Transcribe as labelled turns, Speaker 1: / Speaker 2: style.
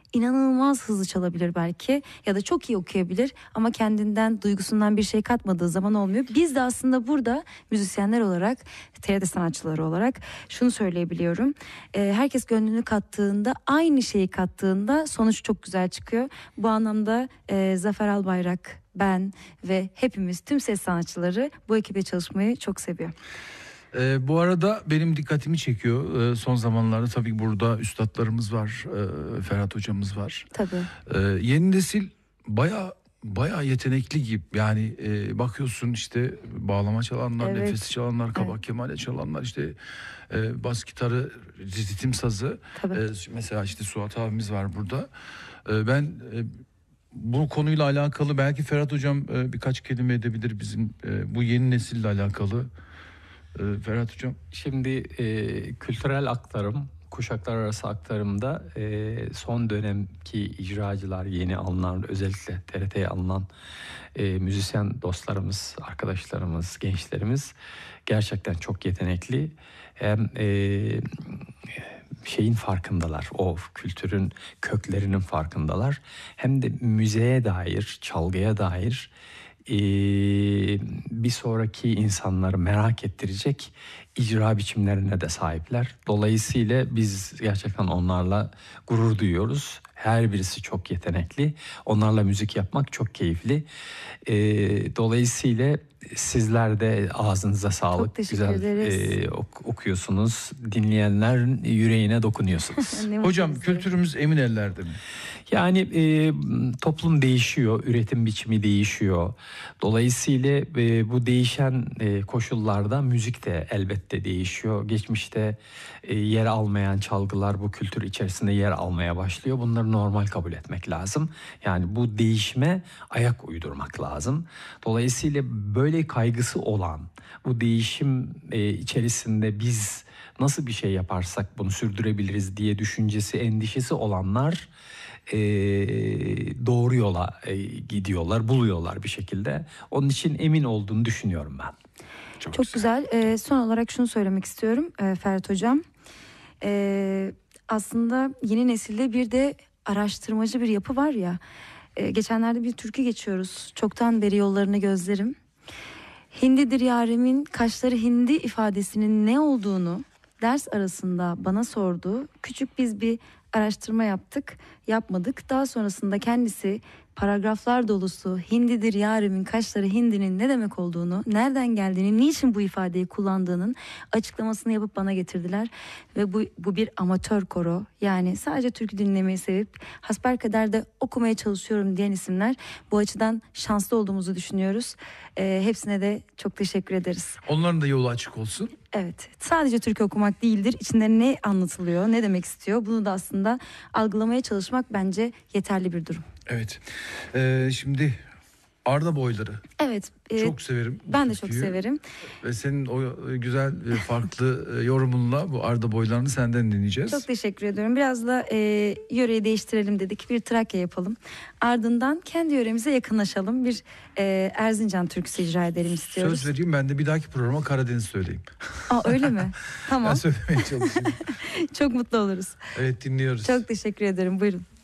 Speaker 1: inanılmaz hızlı çalabilir belki ya da çok iyi okuyabilir ama kendinden, duygusundan bir şey katmadığı zaman olmuyor. Biz de aslında burada müzisyenler olarak, TRT sanatçıları olarak şunu söyleyebiliyorum. Herkes gönlünü kattığında, aynı şeyi kattığında sonuç çok güzel çıkıyor. Bu anlamda Zafer Albayrak, ben ve hepimiz, tüm ses sanatçıları bu ekibe çalışmayı çok seviyor.
Speaker 2: Bu arada benim dikkatimi çekiyor. Son zamanlarda tabii burada üstadlarımız var. Ferhat hocamız var.
Speaker 1: Tabii.
Speaker 2: Yeni nesil bayağı yetenekli gibi. Yani bakıyorsun işte bağlama çalanlar,
Speaker 1: Evet.
Speaker 2: nefes çalanlar, kabak
Speaker 1: Evet.
Speaker 2: kemale çalanlar, işte bas gitarı, ritim sazı. Mesela işte Suat abimiz var burada. Ben bu konuyla alakalı belki Ferhat hocam birkaç kelime edebilir bizim bu yeni nesille alakalı. Ferhat hocam.
Speaker 3: Şimdi kültürel aktarım, kuşaklar arası aktarımda son dönemki icracılar, yeni alınan, özellikle TRT'ye alınan müzisyen dostlarımız, arkadaşlarımız, gençlerimiz gerçekten çok yetenekli. Hem şeyin farkındalar, o kültürün köklerinin farkındalar. Hem de müziğe dair, çalgıya dair bir sonraki insanları merak ettirecek icra biçimlerine de sahipler. Dolayısıyla biz gerçekten onlarla gurur duyuyoruz. Her birisi çok yetenekli. Onlarla müzik yapmak çok keyifli. Dolayısıyla sizler de ağzınıza sağlık.
Speaker 1: Çok teşekkür ederiz.
Speaker 3: Okuyorsunuz. Dinleyenlerin yüreğine dokunuyorsunuz.
Speaker 2: Hocam kültürümüz emin ellerde mi?
Speaker 3: Yani toplum değişiyor, üretim biçimi değişiyor. Dolayısıyla bu değişen koşullarda müzik de elbette değişiyor. Geçmişte yer almayan çalgılar bu kültür içerisinde yer almaya başlıyor. Bunları normal kabul etmek lazım. Yani bu değişime ayak uydurmak lazım. Dolayısıyla böyle kaygısı olan, bu değişim içerisinde biz nasıl bir şey yaparsak bunu sürdürebiliriz diye düşüncesi, endişesi olanlar doğru yola gidiyorlar, buluyorlar bir şekilde. Onun için emin olduğunu düşünüyorum ben.
Speaker 1: Çok güzel. Son olarak şunu söylemek istiyorum Ferhat Hocam. Aslında yeni nesilde bir de araştırmacı bir yapı var ya. Geçenlerde bir türkü geçiyoruz. Çoktan beri yollarını gözlerim. Hindidir yarimin kaşları hindi ifadesinin ne olduğunu ders arasında bana sordu. Küçük biz bir araştırma yapmadık. Daha sonrasında kendisi paragraflar dolusu hindidir yarimin kaşları hindinin ne demek olduğunu, nereden geldiğini, niçin bu ifadeyi kullandığının açıklamasını yapıp bana getirdiler. Ve bu bir amatör koro, yani sadece türkü dinlemeyi sevip hasbelkader de okumaya çalışıyorum diyen isimler. Bu açıdan şanslı olduğumuzu düşünüyoruz. Hepsine de çok teşekkür ederiz.
Speaker 2: Onların da yolu açık olsun.
Speaker 1: Evet, sadece türkü okumak değildir. İçinde ne anlatılıyor, ne demek istiyor, bunu da aslında algılamaya çalışmak bence yeterli bir durum.
Speaker 2: Evet. Şimdi Arda Boyları.
Speaker 1: Evet.
Speaker 2: Çok severim.
Speaker 1: Ben de çok severim.
Speaker 2: Ve senin o güzel farklı yorumunla bu Arda Boylarını senden dinleyeceğiz.
Speaker 1: Çok teşekkür ediyorum. Biraz da yöreyi değiştirelim dedik. Bir Trakya yapalım. Ardından kendi yöremize yakınlaşalım. Bir Erzincan türküsü icra edelim istiyoruz.
Speaker 2: Söz vereyim, ben de bir dahaki programa Karadeniz söyleyeyim.
Speaker 1: Aa, öyle mi? Tamam.
Speaker 2: Ben söylemeye çalışayım.
Speaker 1: Çok mutlu oluruz.
Speaker 2: Evet, dinliyoruz.
Speaker 1: Çok teşekkür ederim. Buyurun.